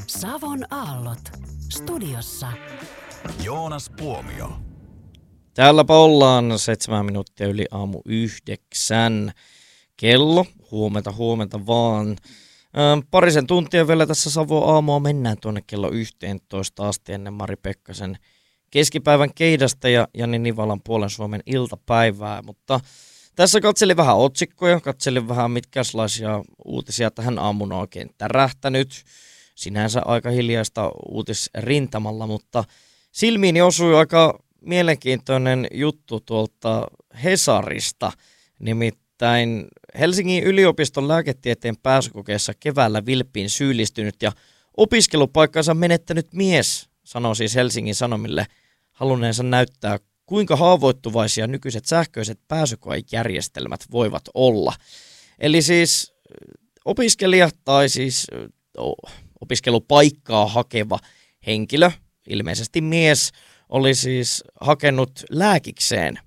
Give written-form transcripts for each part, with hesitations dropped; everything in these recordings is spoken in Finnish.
Savon aallot. Studiossa Joonas Puomio. Täälläpä ollaan 7 minuuttia yli aamu 9. Kello, huomenta vaan. Parisen tuntia vielä tässä Savon aamua mennään tuonne kello 11 asti ennen Mari Pekkasen keskipäivän keidasta ja Jani Nivalan Puolen Suomen iltapäivää. Mutta tässä katselin vähän otsikkoja, katselin vähän mitkäslaisia uutisia tähän aamuun on oikein tärähtänyt. Sinänsä aika hiljaista uutisrintamalla, mutta silmiini osui aika mielenkiintoinen juttu tuolta Hesarista. Nimittäin Helsingin yliopiston lääketieteen pääsykokeessa keväällä vilppiin syyllistynyt ja opiskelupaikkansa menettänyt mies sanoo siis Helsingin Sanomille halunneensa näyttää, kuinka haavoittuvaisia nykyiset sähköiset pääsykoejärjestelmät voivat olla. Eli siis opiskelija tai siis opiskelupaikkaa hakeva henkilö, ilmeisesti mies, oli siis hakenut lääkikseen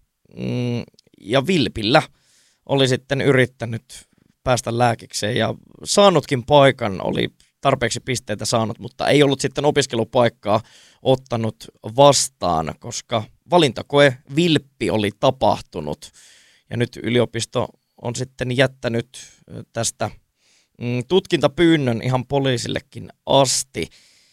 ja vilpillä oli sitten yrittänyt päästä lääkikseen ja saanutkin paikan, oli tarpeeksi pisteitä saanut, mutta ei ollut sitten opiskelupaikkaa ottanut vastaan, koska valintakoe vilppi oli tapahtunut. Ja nyt yliopisto on sitten jättänyt tästä tutkintapyynnön ihan poliisillekin asti.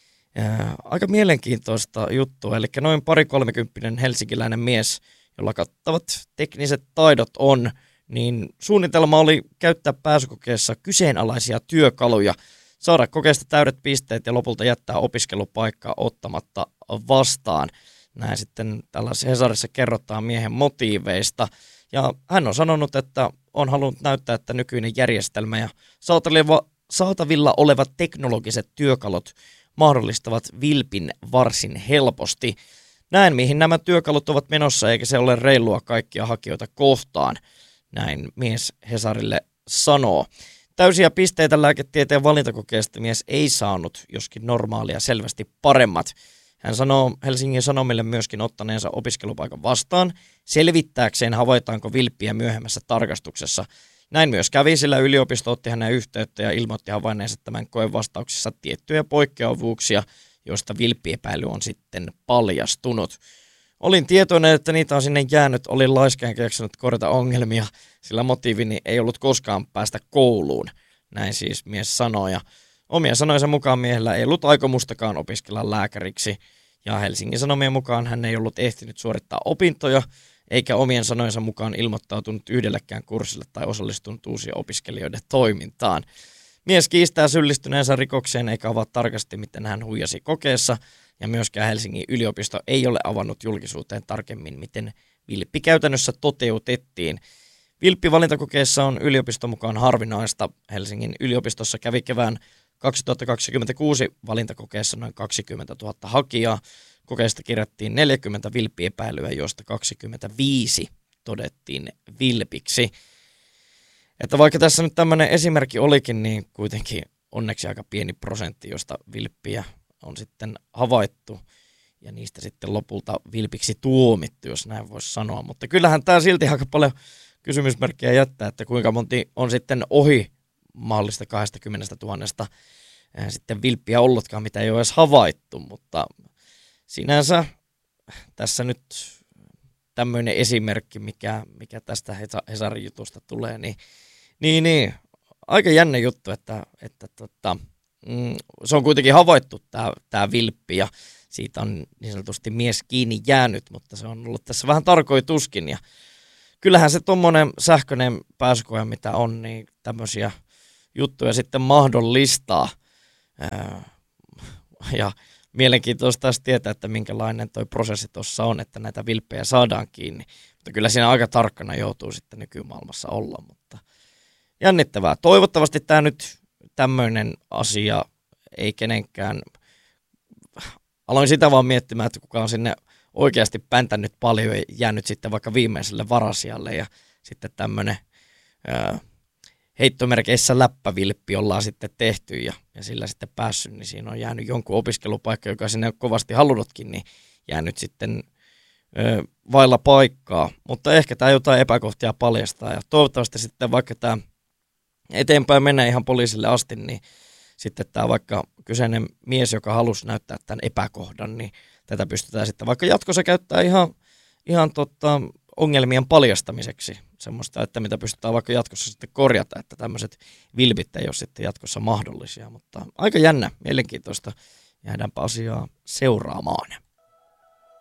Aika mielenkiintoista juttua, eli noin 30 helsinkiläinen mies, jolla kattavat tekniset taidot on, niin suunnitelma oli käyttää pääsykokeessa kyseenalaisia työkaluja, saada kokeesta täydet pisteet ja lopulta jättää opiskelupaikkaa ottamatta vastaan. Näin sitten tällaisessa Hesarissa kerrotaan miehen motiiveista. Ja hän on sanonut, että on halunnut näyttää, että nykyinen järjestelmä ja saatavilla olevat teknologiset työkalut mahdollistavat vilpin varsin helposti. Näin, mihin nämä työkalut ovat menossa, eikä se ole reilua kaikkia hakijoita kohtaan. Näin mies Hesarille sanoo. Täysiä pisteitä lääketieteen valintakokeesta mies ei saanut, joskin normaalia selvästi paremmat. Hän sanoo Helsingin Sanomille myöskin ottaneensa opiskelupaikan vastaan, selvittääkseen havaitaanko vilppiä myöhemmässä tarkastuksessa. Näin myös kävi, sillä yliopisto otti hänen yhteyttä ja ilmoitti havainneensa tämän koen vastauksissa tiettyjä poikkeavuuksia, joista vilppiepäily on sitten paljastunut. Olin tietoinen, että niitä on sinne jäänyt, olin laiskään keksinyt korjata ongelmia, sillä motiivini ei ollut koskaan päästä kouluun. Näin siis mies sanoi, ja omien sanojensa mukaan miehellä ei ollut aikomustakaan opiskella lääkäriksi, ja Helsingin Sanomien mukaan hän ei ollut ehtinyt suorittaa opintoja, eikä omien sanojensa mukaan ilmoittautunut yhdellekään kurssille tai osallistunut uusien opiskelijoiden toimintaan. Mies kiistää syyllistyneensä rikokseen eikä avaa tarkasti, miten hän huijasi kokeessa, ja myöskään Helsingin yliopisto ei ole avannut julkisuuteen tarkemmin, miten vilppi käytännössä toteutettiin. Vilppivalintakokeessa on yliopiston mukaan harvinaista. Helsingin yliopistossa kävi kevään 2026 valintakokeessa noin 20 000 hakijaa. Kokeesta kirjattiin 40 vilppiepäilyä, joista 25 todettiin vilpiksi. Että vaikka tässä nyt tämmöinen esimerkki olikin, niin kuitenkin onneksi aika pieni prosentti, josta vilppiä on sitten havaittu ja niistä sitten lopulta vilpiksi tuomittu, jos näin voisi sanoa. Mutta kyllähän tämä silti aika paljon kysymysmerkkejä jättää, että kuinka monti on sitten ohi mahdollista 20 000 sitten vilppiä ollutkaan, mitä ei ole edes havaittu, mutta sinänsä tässä nyt tämmöinen esimerkki, mikä tästä Hesarin jutusta tulee, niin aika jännä juttu, että se on kuitenkin havaittu tämä vilppi ja siitä on niin sanotusti mies kiinni jäänyt, mutta se on ollut tässä vähän tarkoituskin ja kyllähän se tommonen sähköinen pääsykoe, mitä on, niin tämmöisiä juttuja sitten mahdollistaa ja mielenkiintoista taas tietää, että minkälainen toi prosessi tuossa on, että näitä vilppejä saadaan kiinni. Mutta kyllä siinä aika tarkkana joutuu sitten nykymaailmassa olla, mutta jännittävää. Toivottavasti tämä nyt tämmöinen asia ei kenenkään, aloin sitä vaan miettimään, että kuka on sinne oikeasti päntänyt paljon ja jäänyt sitten vaikka viimeiselle varasijalle ja sitten tämmöinen heittomerkeissä läppävilppi ollaan sitten tehty ja sillä sitten päässyt, niin siinä on jäänyt jonkun opiskelupaikka, joka sinne on kovasti halunnutkin, niin jäänyt sitten vailla paikkaa. Mutta ehkä tämä jotain epäkohtia paljastaa ja toivottavasti sitten vaikka tämä eteenpäin menee ihan poliisille asti, niin sitten tämä vaikka kyseinen mies, joka halusi näyttää tämän epäkohdan, niin tätä pystytään sitten vaikka jatkossa käyttää ihan ongelmien paljastamiseksi semmoista, että mitä pystytään vaikka jatkossa sitten korjata, että tämmöiset vilpit ei ole sitten jatkossa mahdollisia, mutta aika jännä, mielenkiintoista, jäädäänpä asiaa seuraamaan.